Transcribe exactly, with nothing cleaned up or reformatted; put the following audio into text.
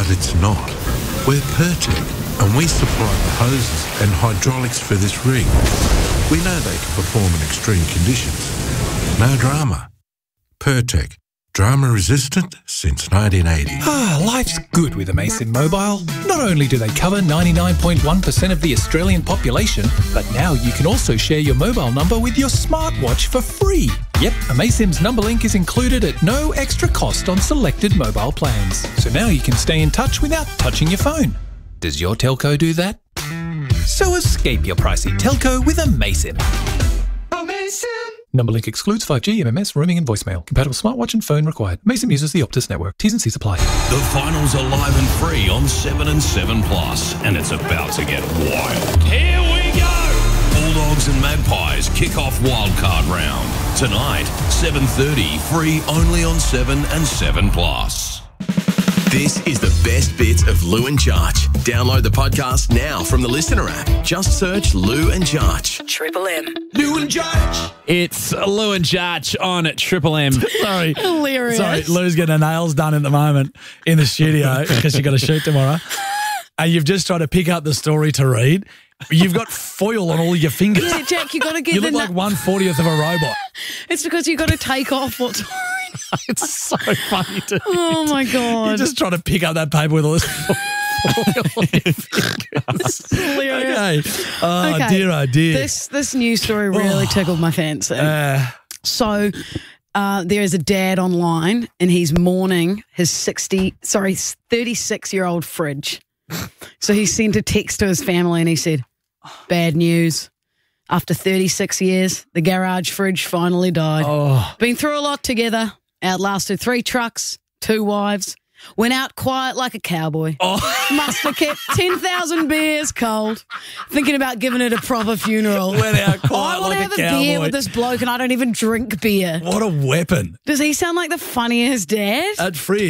But it's not. We're Pertec, and we supply the hoses and hydraulics for this rig. We know they can perform in extreme conditions. No drama. Pertec. Drama resistant since nineteen eighty. Ah, life's good with Amasim Mobile. Not only do they cover ninety-nine point one percent of the Australian population, but now you can also share your mobile number with your smartwatch for free. Yep, Amasim's number link is included at no extra cost on selected mobile plans. So now you can stay in touch without touching your phone. Does your telco do that? So escape your pricey telco with Amasim. Amasim! Number link excludes five G, M M S, roaming and voicemail. Compatible smartwatch and phone required. Amasim uses the Optus network. T's and C's apply. The finals are live and free on seven and seven plus, and it's about to get wild. Here we go! Bulldogs and Magpies kick off wildcard round. Tonight, seven thirty, free only on seven and seven plus. This is the best bits of Lou and Jarch. Download the podcast now from the Listener app. Just search Lou and Jarch. Triple M. Lou and Jarch. It's Lou and Jarch on at Triple M. Sorry. Hilarious. Sorry, Lou's getting her nails done at the moment in the studio because she's got a shoot tomorrow. And you've just tried to pick up the story to read. You've got foil on all your fingers. Yeah, Jack, you got to get You the look like one fortieth of a robot. It's because you got to take off what's. It's so funny to Oh my god! You're just trying to pick up that paper with all this foil on your fingers. Hilarious. Okay. Oh Okay. dear, oh dear. This this news story really tickled my fancy. Uh, So, uh, there is a dad online, and he's mourning his sixty, sorry, thirty-six year old fridge. So he sent a text to his family, and he said, "Bad news. After thirty-six years, the garage fridge finally died. oh, Been through a lot together. Outlasted three trucks, two wives. Went out quiet like a cowboy. oh. Must have kept ten thousand beers cold. Thinking about giving it a proper funeral. Went out quiet I want like to have a a, beer cowboy. with this bloke, and I don't even drink beer. What a weapon. Does he sound like the funniest dad? At Fridge.